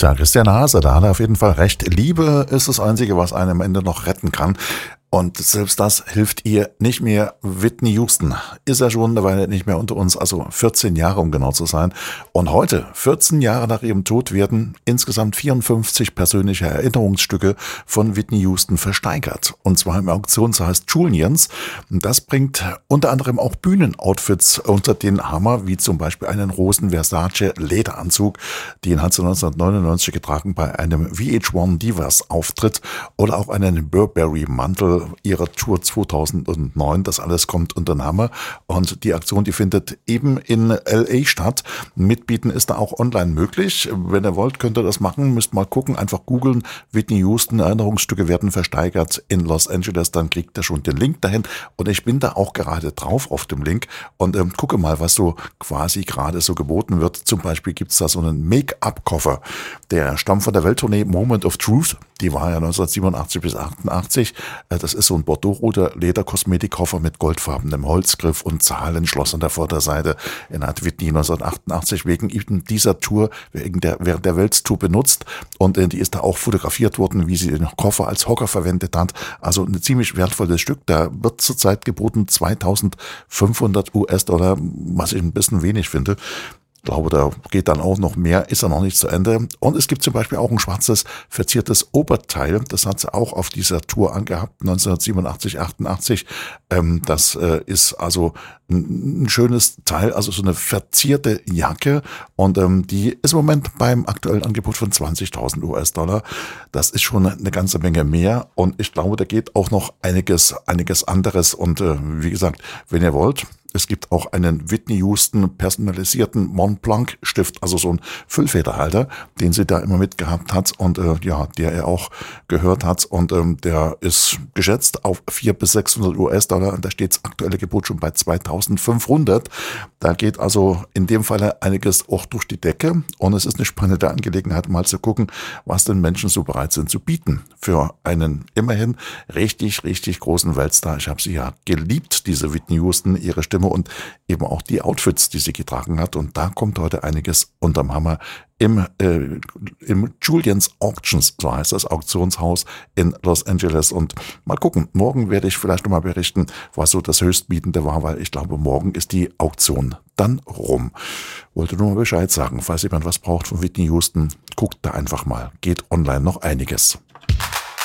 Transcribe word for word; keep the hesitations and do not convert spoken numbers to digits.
Tja, Christian Hase, da hat er auf jeden Fall recht. Liebe ist das Einzige, was einen am Ende noch retten kann. Und selbst das hilft ihr nicht mehr. Whitney Houston ist ja schon eine Weile nicht mehr unter uns, also vierzehn Jahre, um genau zu sein. Und heute, vierzehn Jahre nach ihrem Tod, werden insgesamt vierundfünfzig persönliche Erinnerungsstücke von Whitney Houston versteigert. Und zwar im Auktionshaus Julians. Das bringt unter anderem auch Bühnenoutfits unter den Hammer, wie zum Beispiel einen rosen Versace Lederanzug, den hat sie neunzehnhundertneunundneunzig getragen bei einem V H eins Divas Auftritt, oder auch einen Burberry Mantel ihrer Tour zweitausendneun. Das alles kommt unter den Hammer. Und die Aktion, die findet eben in L A statt. Mitbieten ist da auch online möglich. Wenn ihr wollt, könnt ihr das machen. Müsst mal gucken, einfach googeln. Whitney Houston Erinnerungsstücke werden versteigert in Los Angeles. Dann kriegt ihr schon den Link dahin. Und ich bin da auch gerade drauf auf dem Link und ähm, gucke mal, was so quasi gerade so geboten wird. Zum Beispiel gibt es da so einen Make-up-Koffer. Der stammt von der Welttournee Moment of Truth. Die war ja neunzehnhundertsiebenundachtzig bis achtundachtzig. Das ist so ein bordeaux-roter Lederkosmetikkoffer mit goldfarbenem Holzgriff und Zahlenschloss an der Vorderseite. Den hat Whitney neunzehnhundertachtundachtzig wegen eben dieser Tour, wegen der, während der Welttour benutzt. Und die ist da auch fotografiert worden, wie sie den Koffer als Hocker verwendet hat. Also ein ziemlich wertvolles Stück. Da wird zurzeit geboten zweitausendfünfhundert US-Dollar, was ich ein bisschen wenig finde. Ich glaube, da geht dann auch noch mehr, ist ja noch nicht zu Ende. Und es gibt zum Beispiel auch ein schwarzes, verziertes Oberteil. Das hat sie auch auf dieser Tour angehabt, neunzehnhundertsiebenundachtzig, achtundachtzig. Ähm, das äh, ist also ein, ein schönes Teil, also so eine verzierte Jacke. Und ähm, die ist im Moment beim aktuellen Angebot von zwanzigtausend US-Dollar. Das ist schon eine ganze Menge mehr. Und ich glaube, da geht auch noch einiges, einiges anderes. Und äh, wie gesagt, wenn ihr wollt, es gibt auch einen Whitney Houston personalisierten Mont Blanc Stift, also so ein Füllfederhalter, den sie da immer mitgehabt hat und äh, ja, der er auch gehört hat, und ähm, der ist geschätzt auf vierhundert bis sechshundert US-Dollar, und da steht das aktuelle Gebot schon bei zweitausendfünfhundert. Da geht also in dem Falle einiges auch durch die Decke, und es ist eine spannende Angelegenheit, mal zu gucken, was denn Menschen so bereit sind zu bieten für einen immerhin richtig, richtig großen Weltstar. Ich habe sie ja geliebt, diese Whitney Houston, ihre Stimme und eben auch die Outfits, die sie getragen hat. Und da kommt heute einiges unterm Hammer im, äh, im Julians Auctions, so heißt das Auktionshaus in Los Angeles. Und mal gucken, morgen werde ich vielleicht nochmal berichten, was so das Höchstbietende war, weil ich glaube, morgen ist die Auktion dann rum. Wollte nur mal Bescheid sagen, falls jemand was braucht von Whitney Houston, guckt da einfach mal. Geht online noch einiges.